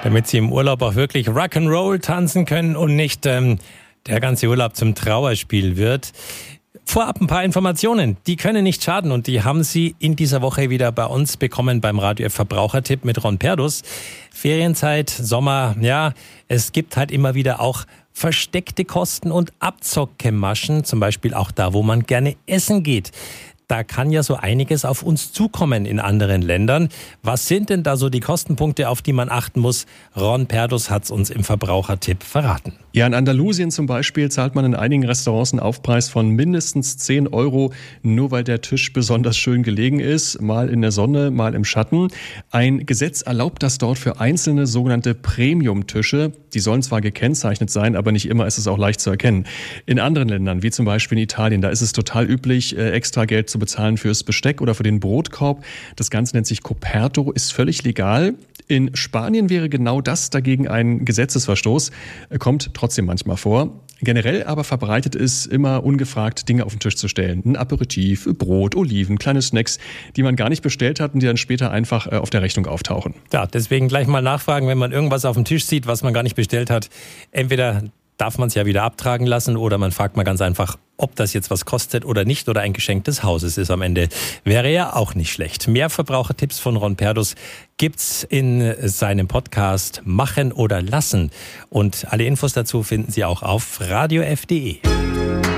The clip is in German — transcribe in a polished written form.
damit Sie im Urlaub auch wirklich Rock'n'Roll tanzen können und nicht der ganze Urlaub zum Trauerspiel wird. Vorab ein paar Informationen, die können nicht schaden und die haben Sie in dieser Woche wieder bei uns bekommen beim Radio F Verbrauchertipp mit Ron Perdus. Ferienzeit, Sommer, ja, es gibt halt immer wieder auch versteckte Kosten und Abzockemaschen, zum Beispiel auch da, wo man gerne essen geht. Da kann ja so einiges auf uns zukommen in anderen Ländern. Was sind denn da so die Kostenpunkte, auf die man achten muss? Ron Perdus hat's uns im Verbrauchertipp verraten. Ja, in Andalusien zum Beispiel zahlt man in einigen Restaurants einen Aufpreis von mindestens 10 €, nur weil der Tisch besonders schön gelegen ist, mal in der Sonne, mal im Schatten. Ein Gesetz erlaubt das dort für einzelne sogenannte Premium-Tische. Die sollen zwar gekennzeichnet sein, aber nicht immer ist es auch leicht zu erkennen. In anderen Ländern, wie zum Beispiel in Italien, da ist es total üblich, extra Geld zu bezahlen fürs Besteck oder für den Brotkorb. Das Ganze nennt sich Coperto, ist völlig legal. In Spanien wäre genau das dagegen ein Gesetzesverstoß, kommt trotzdem manchmal vor. Generell aber verbreitet es immer ungefragt, Dinge auf den Tisch zu stellen. Ein Aperitif, Brot, Oliven, kleine Snacks, die man gar nicht bestellt hat und die dann später einfach auf der Rechnung auftauchen. Ja, deswegen gleich mal nachfragen, wenn man irgendwas auf dem Tisch sieht, was man gar nicht bestellt hat. Entweder darf man es ja wieder abtragen lassen oder man fragt mal ganz einfach, ob das jetzt was kostet oder nicht oder ein Geschenk des Hauses ist am Ende. Wäre ja auch nicht schlecht. Mehr Verbrauchertipps von Ron Perdus gibt's in seinem Podcast Machen oder Lassen. Und alle Infos dazu finden Sie auch auf radiof.de.